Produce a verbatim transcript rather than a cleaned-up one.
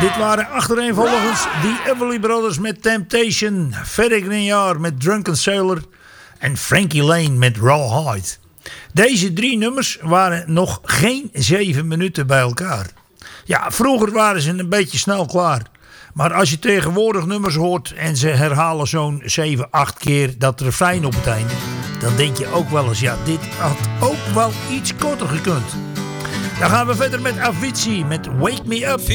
Dit waren achtereenvolgens The Everly Brothers met Temptation, Ferry Grignard met Drunken Sailor en Frankie Lane met Rawhide. Deze drie nummers waren nog geen zeven minuten bij elkaar. Ja, vroeger waren ze een beetje snel klaar. Maar als je tegenwoordig nummers hoort en ze herhalen zo'n zeven, acht keer dat refrein op het einde, dan denk je ook wel eens, ja, dit had ook wel iets korter gekund. Dan gaan we verder met Avicii met Wake Me Up.